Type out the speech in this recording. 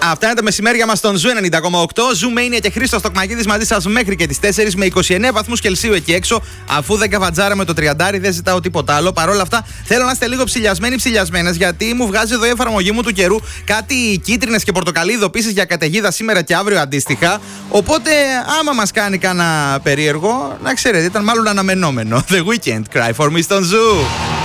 Αυτά είναι τα μεσημέρια μας στον Ζου 90,8. Ζου Mania και Χρήστος Τοκμακίδης μαζί σας μέχρι και τις 4 με 29 βαθμούς Κελσίου εκεί έξω. Αφού δεν καβατζάρα με το 30, δεν ζητάω τίποτα άλλο. Παρ' όλα αυτά, θέλω να είστε λίγο ψηλιασμένες, γιατί μου βγάζει εδώ η εφαρμογή μου του καιρού κάτι κίτρινες και πορτοκαλί ειδοποίησεις για καταιγίδα σήμερα και αύριο αντίστοιχα. Οπότε, άμα μας κάνει κάνα περίεργο, να ξέρετε, ήταν μάλλον αναμενόμενο. The Weekend, Cry for Me στον Ζου.